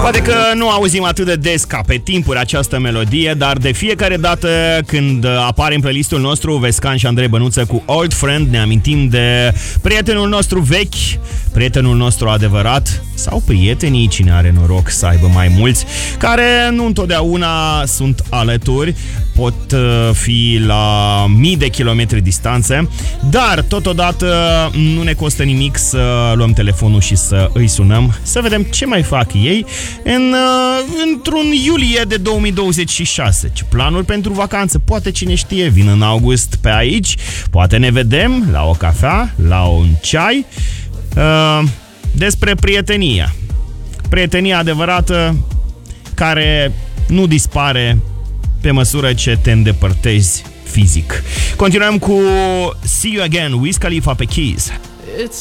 Poate că nu auzim atât de des ca pe timpuri această melodie, dar de fiecare dată când apare în playlistul nostru Vescan și Andrei Bănuță cu Old Friend, ne amintim de prietenul nostru vechi, prietenul nostru adevărat sau prietenii, cine are noroc să aibă mai mulți, care nu întotdeauna sunt alături, pot fi la mii de kilometri distanță, dar totodată nu ne costă nimic să luăm telefonul și să îi sunăm, să vedem ce mai fac ei într-un iulie de 2026. Ce planuri pentru vacanță? Poate, cine știe, vin în august pe aici, poate ne vedem la o cafea, la un ceai. Despre prietenia. Prietenia adevărată care nu dispare pe măsură ce te îndepărtezi fizic. Continuăm cu See You Again, Wiz Khalifa pe Keys.